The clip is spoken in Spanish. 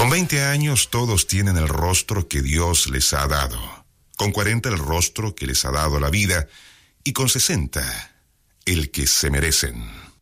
Con 20 años todos tienen el rostro que Dios les ha dado. Con 40 el rostro que les ha dado la vida. Y con 60 el que se merecen.